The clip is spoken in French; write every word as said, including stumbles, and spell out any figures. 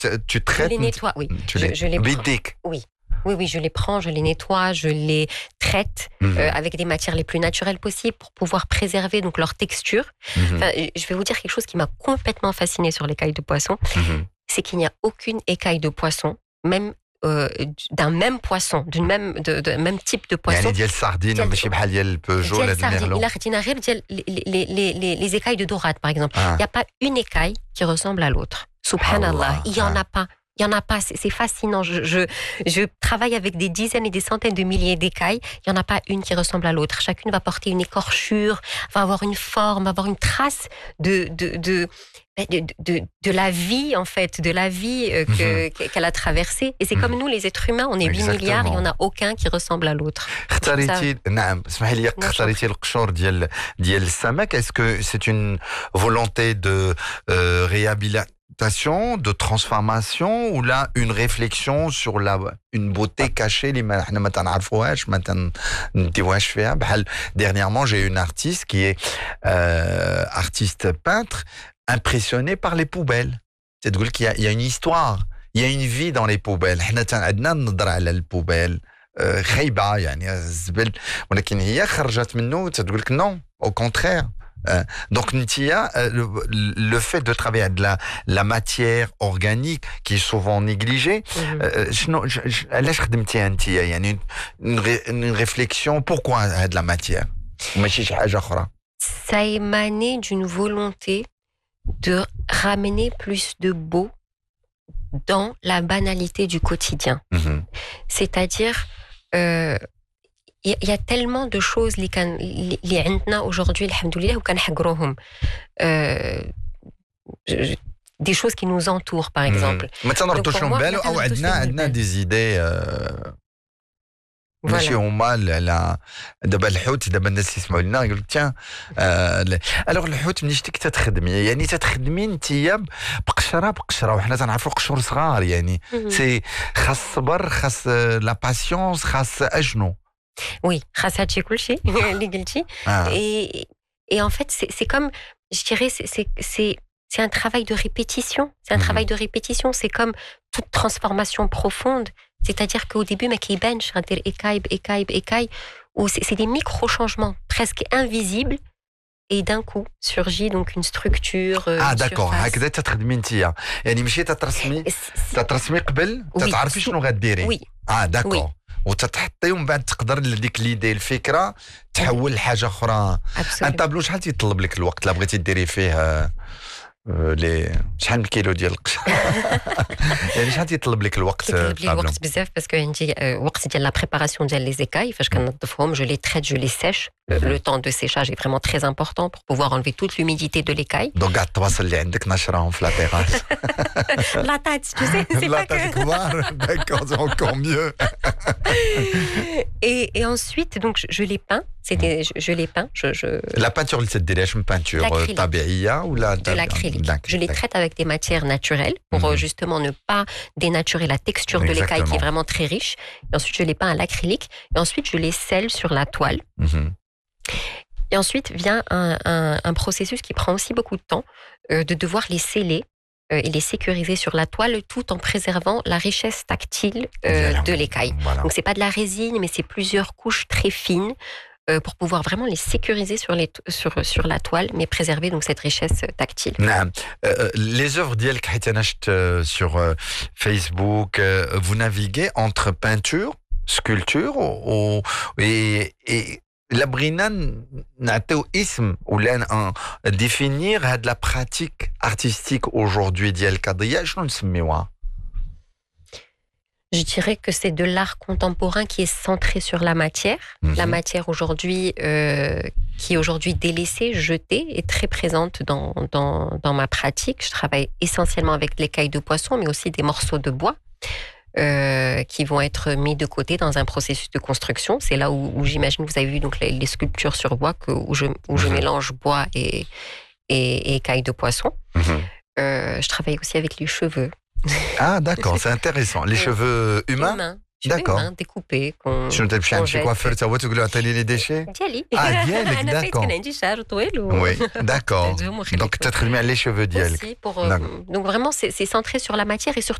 tu Je traites. les nettoie, oui. Tu Je, les je les prends. bidiques. Oui. Oui, oui, je les prends, je les nettoie, je les traite Mhm. euh, avec des matières les plus naturelles possibles pour pouvoir préserver donc leur texture. Mhm. Enfin, je vais vous dire quelque chose qui m'a complètement fascinée sur l'écaille de poisson, Mhm. c'est qu'il n'y a aucune écaille de poisson, même euh, d'un même poisson, d'une même de, de même type de poisson. يعني ديال السردين ديال- ماشي بحال ديال البوجو ولا ديال ديال sardine. الميرلون. إلا خدينا غير ديال les, les, les, les, les écailles de dorade, par exemple. Il Ah. n'y a pas une écaille qui ressemble à l'autre. Subhanallah. Allah. Il n'y en Ah. a pas. Il n'y en a pas. C'est, c'est fascinant. Je, je, je travaille avec des dizaines et des centaines de milliers d'écailles. Il n'y en a pas une qui ressemble à l'autre. Chacune va porter une écorchure, va avoir une forme, va avoir une trace de, de, de, de, de, de la vie, en fait, de la vie euh, que, Mhm. qu'elle a traversée. Et c'est Mhm. comme nous, les êtres humains, on est huit Exactement. milliards, il n'y en a aucun qui ressemble à l'autre. اختاريتي نعم اسمح لي Non, اختاريتي القشور ديال ديال السمك. Est-ce que c'est une volonté de euh, réhabilitation, de transformation ou là une réflexion sur la une beauté cachée اللي ما احنا ما تنعرفوهاش ما تنديوهاش فيها بحال dernièrement j'ai une artiste qui est euh, artiste peintre impressionnée par les poubelles. تقول لك il y a- il y a une histoire, il y a une vie dans les poubelles. حنا تن- عندنا النظرة على البوبيل آه، خايبة يعني الزبل ولكن هي خرجت منه تقول لك non au contraire. Euh, donc Ntia, euh, le, le fait de travailler avec de la, la matière organique qui est souvent négligée, Mhm. euh, شنو- ج- ج- علاش خدمتيها نتيا يعني une, une, ré- une réflexion pourquoi هاد la matière ماشي شي حاجة أخرى. Ça a émané d'une volonté de ramener plus de beau dans la banalité du quotidien. Mhm. C'est-à-dire, euh, il y, y a tellement de choses اللي كان اللي عندنا aujourd'hui الحمد لله وكنحقروهم. Euh, je- des choses qui nous entourent par exemple. ما تنردوش pour لهم moi, بالو ما أو تنردوش عندنا لهم عندنا البال. دي زيدي Voilà. ماشي هما على دابا الحوت دابا الناس اللي يسمعوا لنا يقول لك تيان الوغ الحوت ملي شتيك تتخدمي يعني تتخدمي نتيا بقشره بقشره وحنا تنعرفوا قشور صغار يعني Mhm. سي خاص الصبر خاص لا باسيونس خاص اجنو. Oui, خاص هادشي كلشي اللي قلتي. آه. Et, et en fait, c'est, c'est comme, je dirais, c'est, c'est, c'est, c'est un travail de répétition. C'est un Mhm. travail de répétition. C'est comme toute transformation profonde. C'est-à-dire qu'au début, ma كيبانش غدير écaille, écaille, écaille, ou c'est, c'est des micro-changements presque invisibles. Et d'un coup, surgit donc une structure. euh, اه une داكور surface. هكذا تتخدمي نتيا يعني ماشي تترسمي Et c'est- c'est- تترسمي قبل Oui. تتعرفي شنو غديري. Oui, اه داكور وي. وتتحطي ومن بعد تقدر لديك ليدي الفكره تحول لحاجه اخرى. ان absolument. طابلو شحال تيطلب لك الوقت لا بغيتي ديري فيه آه، آه، لي شحال من كيلو ديال القش يعني شحال تيطلب لك الوقت آه، كيطلب لي طابلو. الوقت بزاف باسكو عندي آه، وقت ديال لا بريباراسيون ديال لي زيكاي فاش كنظفهم جو لي تريت جو لي سèche. Le temps de séchage est vraiment très important pour pouvoir enlever toute l'humidité de l'écaille. دونك كاع الطباسل اللي عندك نشرهم في لا تيراس. La tête, tu sais, c'est لا pas que... كبار داكور سي encore mieux. Et, et ensuite, donc, je, je les peins. C'était, je, je les peins. Je, je... لا بانتور اللي تديريها شنو بانتور L'acrylique. طبيعيه ولا De l'acrylique. Je les traite avec des matières naturelles pour Mhm. euh, justement ne pas dénaturer la texture de l'écaille qui est Exactement. vraiment très riche. Et ensuite, je les peins à l'acrylique. Et ensuite, je les scelle sur la toile. Mhm. Et ensuite vient un, un, un processus qui prend aussi beaucoup de temps, euh, de devoir les sceller euh, et les sécuriser sur la toile tout en préservant la richesse tactile euh, Voilà. de l'écaille. Voilà. Donc c'est pas de la résine, mais c'est plusieurs couches très fines euh, pour pouvoir vraiment les sécuriser sur, les to- sur, sur la toile, mais préserver donc cette richesse euh, tactile. نعم. Euh, les œuvres ديالك حيت انا شفت euh, sur euh, Facebook euh, vous naviguez entre peinture, sculpture ou, et, et لا بغينا نعطيو اسم ولا ن- définir هاد la pratique artistique aujourd'hui ديال القضيه شنو نسميوها؟ Je dirais que c'est de l'art contemporain qui est centré sur la matière. Mhm. La matière aujourd'hui, euh, qui est aujourd'hui délaissée, jetée, est très présente dans, dans, dans ma pratique. Je travaille essentiellement avec l'écaille de poisson, mais aussi des morceaux de bois euh, qui vont être mis de côté dans un processus de construction. C'est là où, où j'imagine que vous avez vu donc les, les sculptures sur bois que, où je, où je Mhm. mélange bois et, et, et écaille de poisson. Mhm. Euh, je travaille aussi avec les cheveux. Ah d'accord, c'est intéressant. Les Oui. cheveux humains? Humains. D'accord. hein, découpés. qu'on- شنو تمشي عند شي jette. كوافير تا هو تقول له عطيني لي ديشي ديالي اه ديالك انا فايت داكور كان عندي شعر طويل و... وي داكور هما خليتهم. دونك تتخدمي على لي شوفو ديالك Aussi pour, D'accord. euh, donc vraiment, c'est c'est centré sur la matière et sur